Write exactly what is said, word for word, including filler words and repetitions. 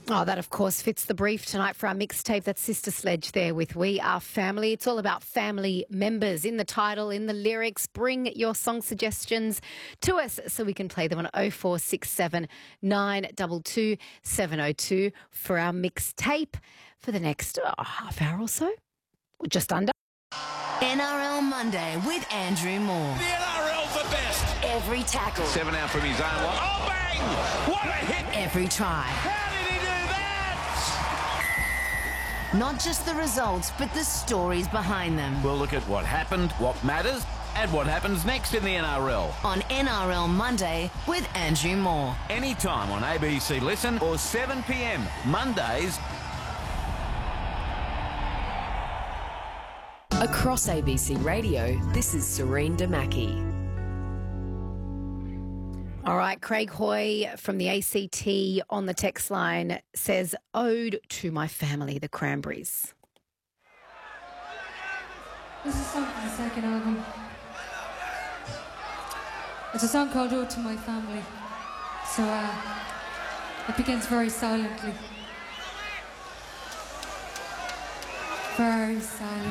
Oh, that, of course, fits the brief tonight for our mixtape. That's Sister Sledge there with We Are Family. It's all about family members in the title, in the lyrics. Bring your song suggestions to us so we can play them on oh four six seven, nine two two, seven oh two for our mixtape for the next oh, half hour or so, or just under. N R L Monday with Andrew Moore. The N R L's the best. Every tackle. Seven out from his own one. Oh, bang! What a hit! Every try. How did he do that? Not just the results, but the stories behind them. We'll look at what happened, what matters, and what happens next in the N R L. On N R L Monday with Andrew Moore. Anytime on A B C Listen or seven p m Mondays. Across A B C Radio, this is Serene Damaki. All right, Craig Hoy from the A C T on the text line says, Ode to My Family, the Cranberries. This is a song from the second album. It's a song called Ode to My Family. So uh, it begins very silently. Very silently.